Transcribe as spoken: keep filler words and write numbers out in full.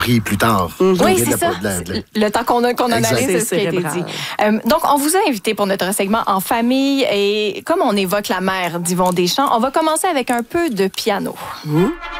pris plus tard. Mm-hmm. Oui, c'est ça. La, la... Le temps qu'on a, qu'on analyse, c'est ce qui a été dit. Euh, donc, on vous a invité pour notre segment En famille. Et comme on évoque la mère d'Yvon Deschamps, on va commencer avec un peu de piano. Mmh.